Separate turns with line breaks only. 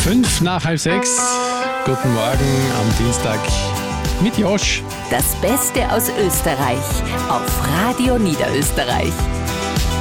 5:05. Guten Morgen am Dienstag mit Josh.
Das Beste aus Österreich auf Radio Niederösterreich.